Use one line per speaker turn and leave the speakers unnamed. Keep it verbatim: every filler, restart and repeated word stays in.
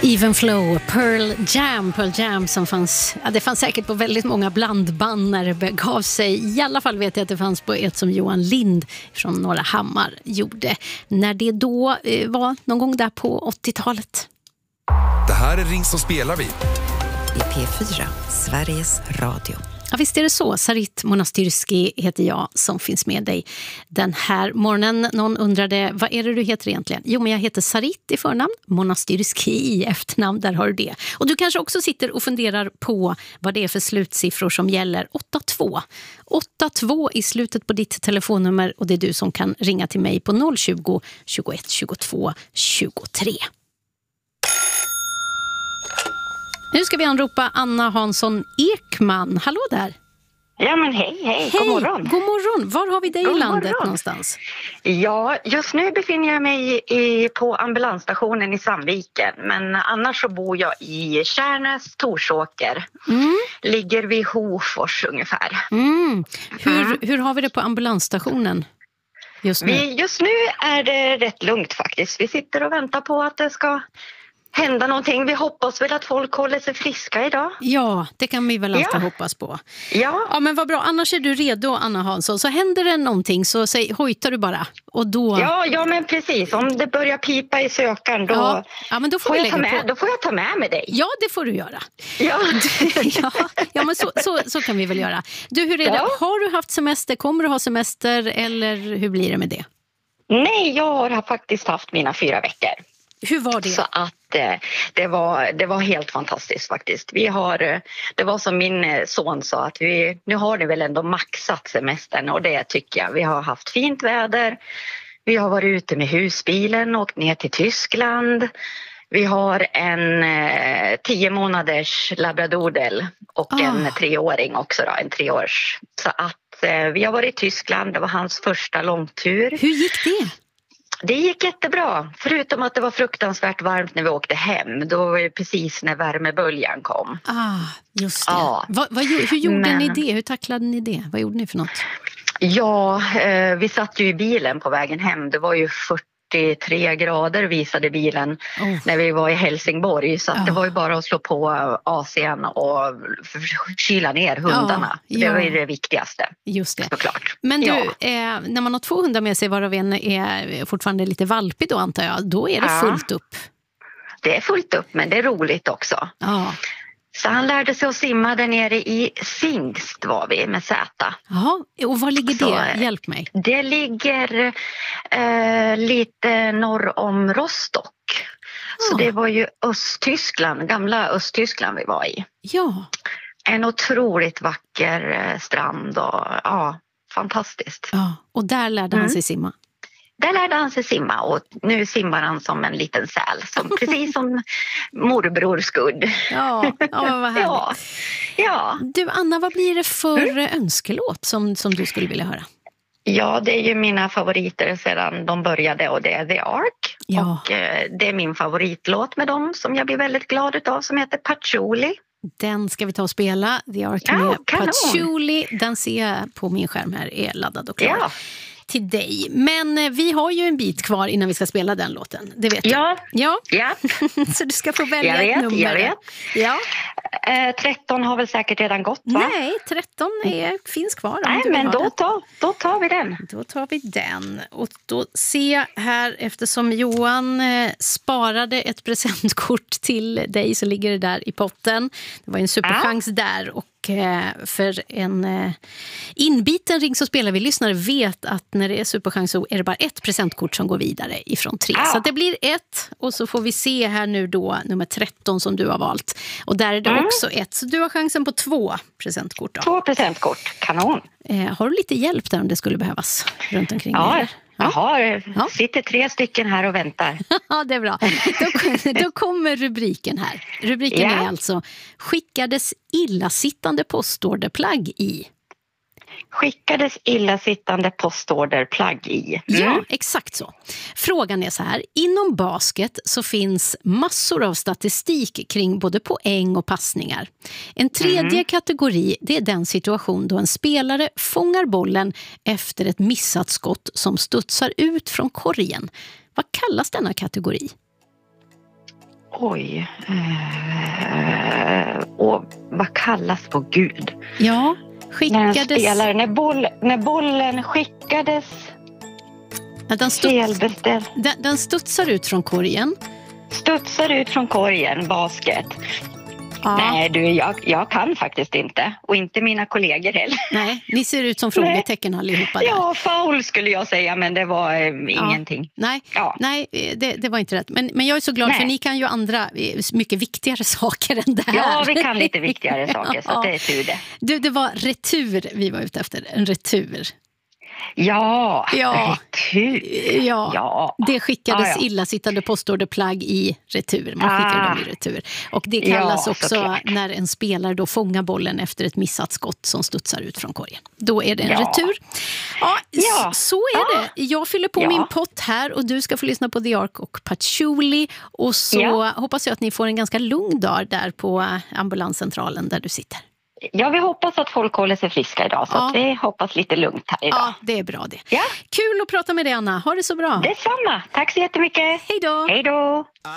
Even Flow, Pearl Jam, Pearl Jam som fanns, ja, det fanns säkert på väldigt många blandband när det begav sig. I alla fall vet jag att det fanns på ett som Johan Lind från Norra Hammar gjorde. När det då eh, var någon gång där på åttiotalet.
Det här är Ring som spelar vi.
I P fyra, Sveriges Radio.
Ja, visst är det så. Sarit Monastyrski heter jag som finns med dig den här morgonen. Någon undrade, vad är det du heter egentligen? Jo, men jag heter Sarit i förnamn, Monastyrski i efternamn, där har du det. Och du kanske också sitter och funderar på vad det är för slutsiffror som gäller. åtta två. åtta två i slutet på ditt telefonnummer och det är du som kan ringa till mig på noll tjugo, tjugoett, tjugotvå, tjugotre. Nu ska vi anropa Anna Hansson Ekman. Hallå där.
Ja men hej, hej,
hej.
God morgon.
God morgon. Var har vi dig
God
i landet
morgon.
någonstans?
Ja, just nu befinner jag mig i, på ambulansstationen i Sandviken. Men annars så bor jag i Kärnäs, Torsåker.
Mm.
Ligger vid Hofors ungefär.
Mm. Hur,
Mm.
hur har vi det på ambulansstationen just nu?
Vi, just nu är det rätt lugnt faktiskt. Vi sitter och väntar på att det ska hända någonting. Vi hoppas väl att folk håller sig friska idag.
Ja, det kan vi väl alltid
Ja.
hoppas på.
Ja.
Ja, men vad bra. Annars är du redo, Anna Hansson. Så händer det någonting så säg, hojtar du bara. Och då...
Ja, ja, men precis. Om det börjar pipa i sökaren då,
Ja. Ja, men då får,
får
vi
jag ta
lägga
med,
på.
då får jag ta med mig dig.
Ja, det får du göra.
Ja.
ja, ja, men så, så, så kan vi väl göra. Du, hur är det?
Ja.
Har du haft semester? Kommer du ha semester? Eller hur blir det med det?
Nej, jag har faktiskt haft mina fyra veckor.
Hur var det?
Så att eh, det, var, det var helt fantastiskt faktiskt. Vi har, eh, det var som min eh, son sa att vi, nu har ni väl ändå maxat semestern och det tycker jag. Vi har haft fint väder, vi har varit ute med husbilen, åkt ner till Tyskland. Vi har en eh, tio månaders labradordel och
Ah.
en treåring också då, en treårs. Så att eh, vi har varit i Tyskland, det var hans första långtur.
Hur gick det?
Det gick jättebra, förutom att det var fruktansvärt varmt när vi åkte hem. Då var det precis när värmeböljan kom.
Ah, just det.
Ja.
Vad, vad, hur gjorde
Men-
ni det? Hur tacklade ni det? Vad gjorde ni för något?
Ja, eh, vi satt ju i bilen på vägen hem. Det var ju fyrtiotre grader visade bilen
Oh.
när vi var i Helsingborg. Så att
Ja.
det var ju bara att slå på A C:n och f- kyla ner hundarna.
Ja,
Det var
ja.
ju det viktigaste,
Just det.
såklart.
Men du,
Ja.
eh, när man har två hundar med sig varav en är fortfarande lite valpig då antar jag, då är det
Ja.
fullt upp.
Det är fullt upp, men det är roligt också.
Ja.
Så han lärde sig att simma där nere i Singst var vi med Z.
Jaha, och var ligger
Så,
det? Hjälp mig.
Det ligger eh, lite norr om Rostock. Så
Ja.
det var ju Östtyskland, gamla Östtyskland vi var i.
Ja,
En otroligt vacker eh, strand och ja, fantastiskt.
ja. Och där lärde han
Mm.
sig simma.
Där lärde han sig simma och nu simmar han som en liten säl, som, precis som morbror Skudd.
Ja, ja men vad härligt.
Ja, ja.
Du Anna, vad blir det för önskelåt som, som du skulle vilja höra?
Ja, det är ju mina favoriter sedan de började och det är The Ark.
Ja.
Och eh, det är min favoritlåt med dem som jag blir väldigt glad utav som heter Patchouli.
Den ska vi ta och spela. The Ark
Ja,
med
kanon.
Patchouli. Den ser jag på min skärm här, är laddad och klar
Ja,
till dig. Men eh, vi har ju en bit kvar innan vi ska spela den låten. Det vet
ja,
du. Ja.
ja.
Så du ska få välja
Jag vet,
ett nummer.
jag vet.
Ja.
Eh, tretton har väl säkert redan gått, va?
Nej, tretton är, finns kvar. om
Nej,
du vill
men
ha
då,
den.
tar, då tar vi den.
Då tar vi den. Och då ser jag här, eftersom Johan eh, sparade ett presentkort till dig så ligger det där i potten. Det var en superchans där och eh, för en eh, inbiten Ring så spelar vi lyssnare vet att när det är superchans så är det bara ett presentkort som går vidare ifrån tre.
Ja.
Så att det blir ett och så får vi se här nu då nummer tretton som du har valt. Och där är det
Mm.
också ett. Så du har chansen på två presentkort då.
Två presentkort, kanon.
Eh, har du lite hjälp där om det skulle behövas runt omkring
Ja,
dig?
jag har,
Ja.
sitter tre stycken här och väntar.
Ja, det är bra. Då, då kommer rubriken här. Rubriken
Ja.
är alltså skickades illasittande postorderplagg i.
Skickades illasittande postorderplagg i. Mm.
Ja, exakt så. Frågan är så här. Inom basket så finns massor av statistik kring både poäng och passningar. En tredje
Mm.
kategori det är den situation då en spelare fångar bollen efter ett missat skott som studsar ut från korgen. Vad kallas denna kategori?
Oj. Eh, och vad kallas på Gud?
Ja,
När en
skickades...
spelare, när, boll, när bollen skickades
Ja, den, studs,
felbeställd.
den, den studsar ut från korgen.
Studsar ut från korgen, basket.
Ja.
Nej du, jag, jag kan faktiskt inte. Och inte mina kollegor heller.
Nej, ni ser ut som frågetecken allihopa där.
Ja, foul skulle jag säga, men det var eh, ingenting.
Nej,
Ja.
nej det, det var inte rätt. Men, men jag är så glad
Nej.
för ni kan ju andra eh, mycket viktigare saker än det här.
Ja, vi kan lite viktigare saker, så
Ja.
att det är tur det.
Du, det var retur vi var ute efter. En retur.
Ja,
Ja.
retur.
Ja,
Ja.
det skickades
Ja, ja.
illasittande postorderplagg i retur. Man skickar
Ah.
dem i retur. Och det kallas
Ja,
också
såklart.
när en spelare då fångar bollen efter ett missat skott som studsar ut från korgen. Då är det en
Ja.
retur. Ja,
Ja.
s- så är
Ja.
det. Jag fyller på
Ja.
min pott här och du ska få lyssna på The Ark och Patchouli. Och så
Ja.
hoppas jag att ni får en ganska lugn dag där på ambulanscentralen där du sitter.
Ja, vi hoppas att folk håller sig friska idag, så
Ja.
att vi hoppas lite lugnt här idag.
Ja, det är bra det.
Ja.
Kul att prata med dig, Anna. Ha det så bra.
Detsamma. Tack så jättemycket.
Hej då.
Hej då.